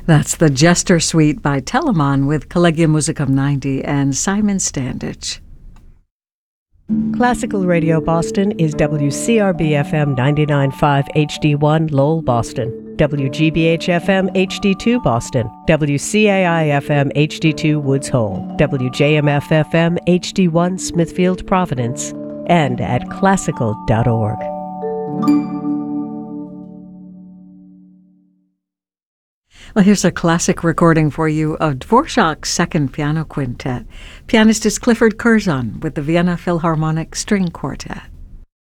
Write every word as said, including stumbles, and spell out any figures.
That's the Jester Suite by Telemann with Collegium Musicum ninety and Simon Standage. Classical Radio Boston is W C R B F M ninety-nine point five H D one Lowell, Boston, W G B H F M H D two Boston, W C A I F M H D two Woods Hole, W J M F F M H D one Smithfield, Providence, and at classical dot org. Well, here's a classic recording for you of Dvorak's Second Piano Quintet. Pianist is Clifford Curzon with the Vienna Philharmonic String Quartet.